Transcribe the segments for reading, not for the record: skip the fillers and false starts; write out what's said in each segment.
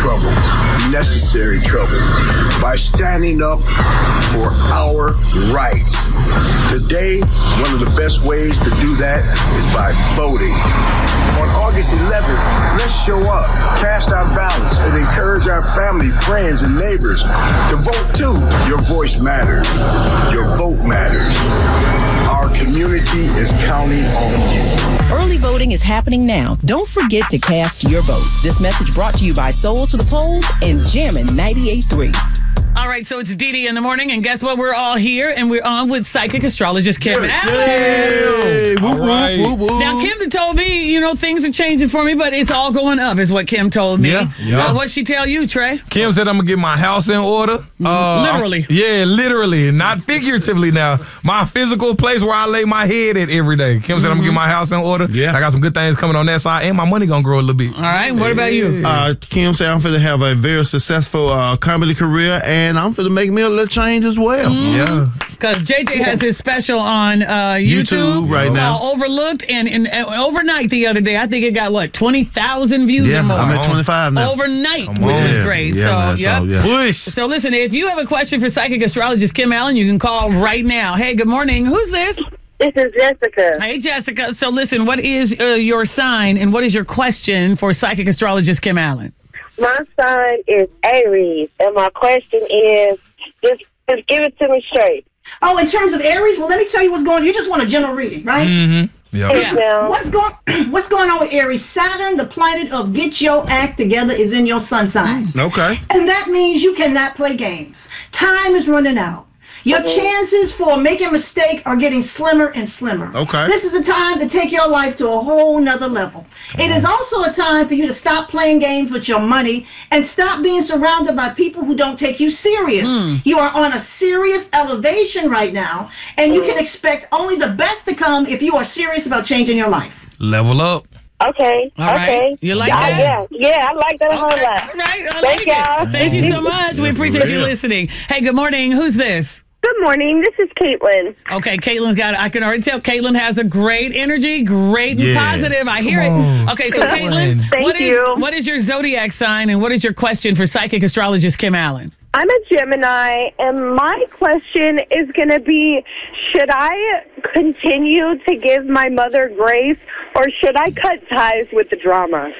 trouble, necessary trouble, by standing up for our rights. Today, one of the best ways to do that is by voting. On August 11th, let's show up, cast our ballots, and encourage our family, friends, and neighbors to vote too. Your voice matters. Your vote matters. Our community is counting on you. Early voting is happening now. Don't forget to cast your vote. This message brought to you by Souls to the Polls and Jammin' 98.3. All right, so it's Dee Dee in the morning, and guess what? We're all here, and we're on with psychic astrologist Kim Allen. Yay! All right. Now, Kim told me, things are changing for me, but it's all going up, is what Kim told me. Yeah. What'd she tell you, Trey? Kim said I'm going to get my house in order. Literally. Literally, not figuratively now. My physical place where I lay my head at every day. Kim said I'm going to get my house in order. Yeah. I got some good things coming on that side, and my money going to grow a little bit. All right, what about you? Kim said I'm going to have a very successful comedy career, and I'm going to make me a little change as well. Yeah. Because JJ has his special on YouTube right now. Overlooked, and overnight the other day, I think it got, 20,000 views or more? I'm at 25 now. Overnight, which was great. Push. So listen, if you have a question for psychic astrologist Kim Allen, you can call right now. Hey, good morning. Who's this? This is Jessica. Hey, Jessica. So listen, what is your sign, and what is your question for psychic astrologist Kim Allen? My sign is Aries, and my question is, just give it to me straight. Oh, in terms of Aries, well, let me tell you what's going on. You just want a general reading, right? Mm-hmm. Yeah. What's going on with Aries? Saturn, the planet of get your act together, is in your sun sign. Okay. And that means you cannot play games. Time is running out. Your chances for making a mistake are getting slimmer and slimmer. Okay. This is the time to take your life to a whole nother level. It is also a time for you to stop playing games with your money and stop being surrounded by people who don't take you serious. You are on a serious elevation right now, and you can expect only the best to come if you are serious about changing your life. Level up. Okay. All right. You like that? Yeah, I like that a whole lot. All right. I Thank like y'all. it. Thank you so much. We appreciate you listening. Hey, good morning. Who's this? Good morning. This is Caitlin. Okay, Caitlin's got it. I can already tell Caitlin has a great energy, great and positive. I hear it. Okay, so Caitlin, what is your zodiac sign, and what is your question for psychic astrologist Kim Allen? I'm a Gemini, and my question is going to be, should I continue to give my mother grace, or should I cut ties with the drama?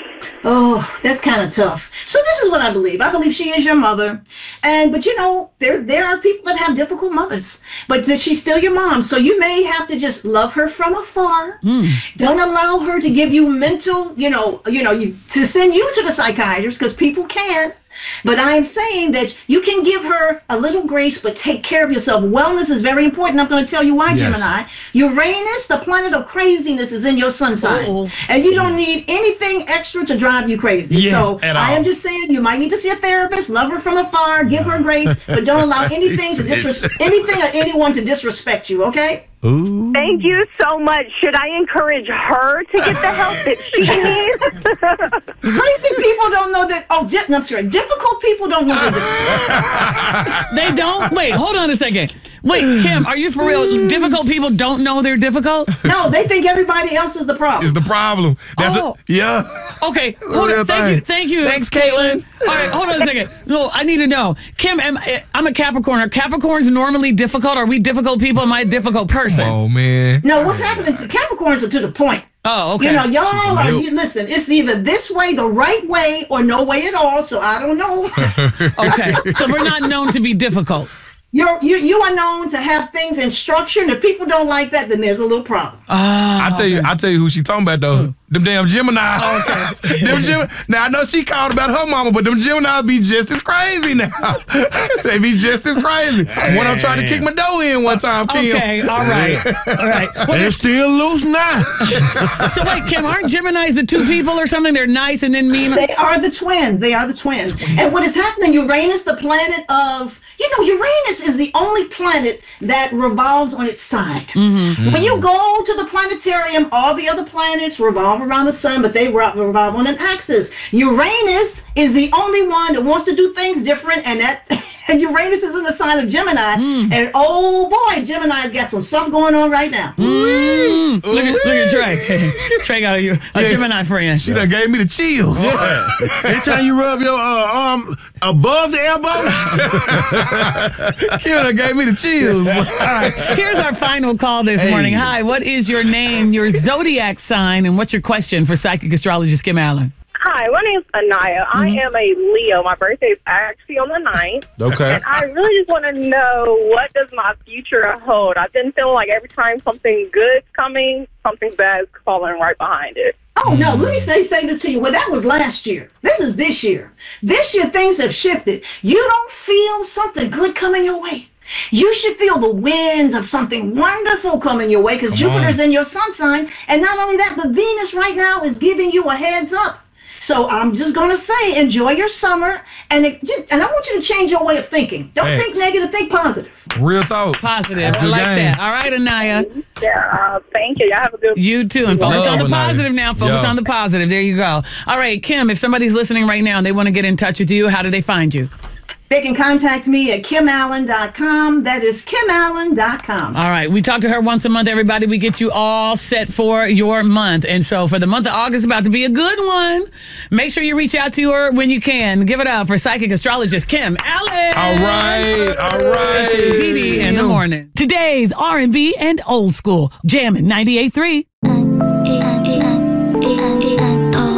Oh, that's kind of tough. So this is what I believe. I believe she is your mother. But there are people that have difficult mothers. But she's still your mom. So you may have to just love her from afar. Don't allow her to give you mental, to send you to the psychiatrist, because people can. But I'm saying that you can give her a little grace, but take care of yourself. Wellness is very important. I'm going to tell you why, Gemini. Uranus, the planet of craziness, is in your sun sign. And you don't need anything extra to drive you crazy. So I am just saying you might need to see a therapist, love her from afar, give her grace, but don't allow anything or anyone to disrespect you, okay? Ooh. Thank you so much. Should I encourage her to get the help that she needs? Crazy people don't know that. I'm sorry. Difficult people don't know that. They don't? Wait, hold on a second. Wait, Kim, are you for real? Difficult people don't know they're difficult? No, they think everybody else is the problem. Is the problem. That's Okay, hold on. Thank you. Thanks, Caitlin. All right, hold on a second. No, I need to know. Kim, I'm a Capricorn. Are Capricorns normally difficult? Are we difficult people? Am I a difficult person? Oh, man. No, what's happening to Capricorns are to the point. Oh, okay. Y'all listen, it's either this way, the right way, or no way at all, so I don't know. Okay, so we're not known to be difficult. You are known to have things in structure, and if people don't like that, then there's a little problem. I tell you who she talking about though. Them damn Gemini. Okay. Now I know she called about her mama, but them Geminis be just as crazy now. They be just as crazy. When I'm trying to kick my dough in one time, Kim. Okay, all right. Well, they're still loose now. So wait, Kim, aren't Geminis the two people or something? They're nice and then mean. They are the twins. And what is happening? Uranus, the planet of Uranus is the only planet that revolves on its side. When you go to the planetarium, all the other planets revolve around the sun, but they revolve on an axis. Uranus is the only one that wants to do things different, and Uranus is in the sign of Gemini. And oh boy, Gemini's got some stuff going on right now. Look at Trey. Trey got a Gemini friend. She done gave me the chills. Anytime you rub your arm above the elbow, Kim done gave me the chills. All right, here's our final call this morning. Hi, what is your name, your zodiac sign, and what's your question for psychic astrologist Kim Allen? Hi, my name's Anaya. I am a Leo. My birthday is actually on the 9th. okay. And I really just want to know, what does my future hold? I've been feeling like every time something good's coming, something bad's falling right behind it. Oh, no, let me say this to you. Well, that was last year. This is this year. This year, things have shifted. You don't feel something good coming your way. You should feel the winds of something wonderful coming your way, because Jupiter's in your sun sign. And not only that, but Venus right now is giving you a heads up. So I'm just going to say, enjoy your summer, and I want you to change your way of thinking. Don't think negative, think positive. Real talk. Positive. I like that. All right, Anaya. Yeah, thank you. Y'all have a good one. You too. And focus on the positive now. Focus on the positive. There you go. All right, Kim, if somebody's listening right now and they want to get in touch with you, how do they find you? They can contact me at KimAllen.com. That is KimAllen.com. All right. We talk to her once a month, everybody. We get you all set for your month. And so for the month of August, about to be a good one. Make sure you reach out to her when you can. Give it up for psychic astrologist Kim Allen. All right. That's Dee in the morning. Today's R&B and old school. Jammin' 98.3.